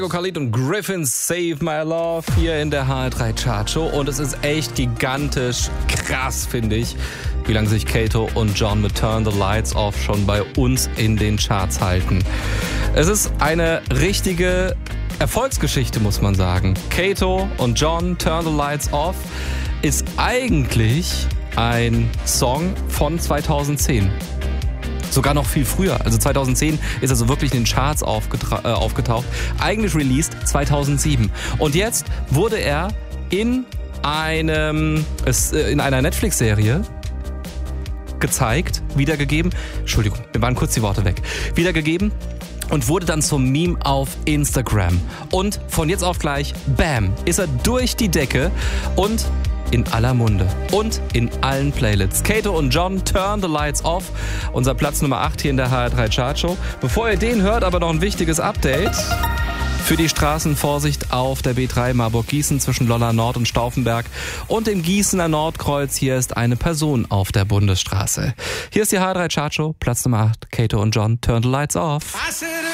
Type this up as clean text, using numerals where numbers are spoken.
Khalid und Griffin Save My Love hier in der HR3 Chartshow und es ist echt gigantisch krass, finde ich, wie lange sich Kato und John mit Turn the Lights Off schon bei uns in den Charts halten. Es ist eine richtige Erfolgsgeschichte, muss man sagen. Kato und John, Turn the Lights Off, ist eigentlich ein Song von 2010. Sogar noch viel früher. Also 2010 ist er so wirklich in den Charts aufgetaucht. Eigentlich released 2007. Und jetzt wurde er in einer Netflix-Serie gezeigt, wiedergegeben. Entschuldigung, mir waren kurz die Worte weg. Wiedergegeben und wurde dann zum Meme auf Instagram. Und von jetzt auf gleich, bam, ist er durch die Decke und in aller Munde und in allen Playlists. Kato und John, Turn the Lights Off. Unser Platz Nummer 8 hier in der HR3 Chartshow. Bevor ihr den hört, aber noch ein wichtiges Update. Für die Straßen Vorsicht auf der B3 Marburg-Gießen zwischen Lollar Nord und Stauffenberg und dem Gießener Nordkreuz. Hier ist eine Person auf der Bundesstraße. Hier ist die HR3 Chartshow, Platz Nummer 8. Kato und John, Turn the Lights Off.